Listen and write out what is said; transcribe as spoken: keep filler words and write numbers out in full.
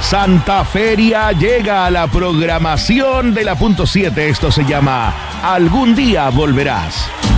Santa Feria llega a la programación de la punto siete. Esto se llama Algún día volverás.